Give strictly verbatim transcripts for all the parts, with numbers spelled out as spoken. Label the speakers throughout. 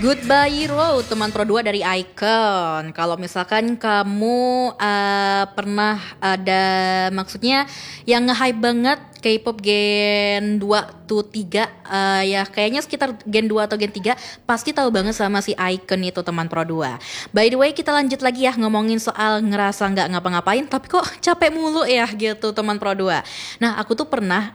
Speaker 1: Goodbye Road, teman Pro dua dari Icon. Kalau misalkan kamu uh, pernah ada, maksudnya yang nge-hype banget K-pop Gen dua to tiga, uh, ya kayaknya sekitar Gen dua atau Gen tiga, pasti tahu banget sama si Icon itu, teman Pro dua. By the way, kita lanjut lagi ya ngomongin soal ngerasa nggak ngapa-ngapain tapi kok capek mulu ya gitu, teman Pro dua. Nah, aku tuh pernah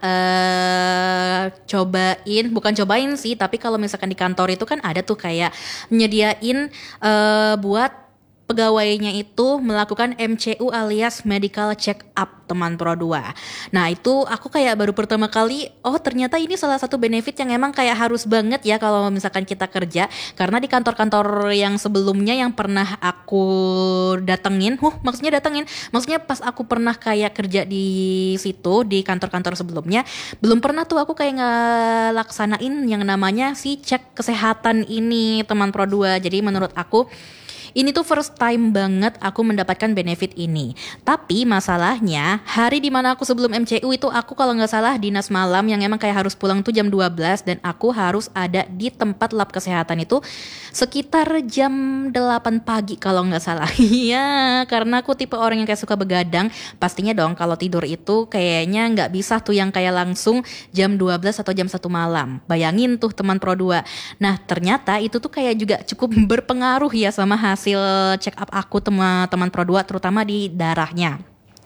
Speaker 1: uh, cobain, bukan cobain sih, tapi kalau misalkan di kantor itu kan ada tuh kayak nyediain uh, buat pegawainya itu melakukan M C U alias medical check up, teman Pro dua. Nah, itu aku kayak baru pertama kali, oh ternyata ini salah satu benefit yang emang kayak harus banget ya kalau misalkan kita kerja. Karena di kantor-kantor yang sebelumnya yang pernah aku datengin, huh maksudnya datengin, maksudnya pas aku pernah kayak kerja di situ, di kantor-kantor sebelumnya, belum pernah tuh aku kayak ngelaksanain yang namanya si cek kesehatan ini, teman Pro dua. Jadi menurut aku ini tuh first time banget aku mendapatkan benefit ini. Tapi masalahnya hari dimana aku sebelum M C U itu aku kalau gak salah dinas malam yang emang kayak harus pulang tuh jam dua belas. Dan aku harus ada di tempat lab kesehatan itu sekitar jam delapan pagi kalau gak salah. Iya, karena aku tipe orang yang kayak suka begadang. Pastinya dong kalau tidur itu kayaknya gak bisa tuh yang kayak langsung jam dua belas atau jam satu malam. Bayangin tuh, teman Pro dua. Nah, ternyata itu tuh kayak juga cukup berpengaruh ya sama hasil hasil check up aku, teman-teman Pro dua, terutama di darahnya.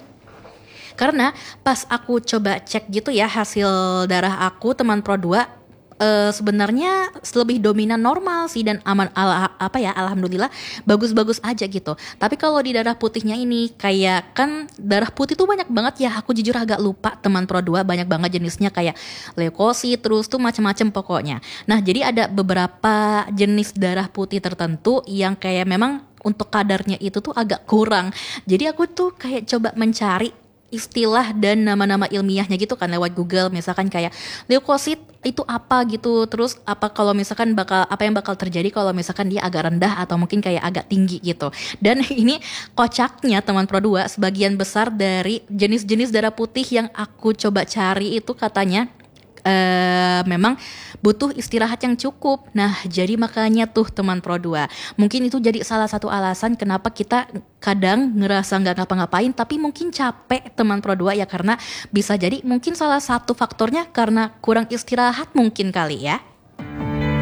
Speaker 1: Karena pas aku coba cek gitu ya hasil darah aku, teman Pro dua, Uh, sebenarnya lebih dominan normal sih dan aman, ala, apa ya alhamdulillah bagus-bagus aja gitu. Tapi kalau di darah putihnya ini kayak kan darah putih tuh banyak banget ya, aku jujur agak lupa, teman Pro dua, banyak banget jenisnya kayak leukosit terus tuh macam-macam pokoknya. Nah, jadi ada beberapa jenis darah putih tertentu yang kayak memang untuk kadarnya itu tuh agak kurang. Jadi aku tuh kayak coba mencari istilah dan nama-nama ilmiahnya gitu kan lewat Google, misalkan kayak leukosit itu apa gitu, terus apa kalau misalkan bakal apa yang bakal terjadi kalau misalkan dia agak rendah atau mungkin kayak agak tinggi gitu. Dan ini kocaknya, teman Pro dua, sebagian besar dari jenis-jenis darah putih yang aku coba cari itu katanya Uh, memang butuh istirahat yang cukup. Nah, jadi makanya tuh, teman Pro dua, mungkin itu jadi salah satu alasan kenapa kita kadang ngerasa gak ngapa-ngapain tapi mungkin capek, teman Pro dua, ya karena bisa jadi mungkin salah satu faktornya karena kurang istirahat mungkin kali ya.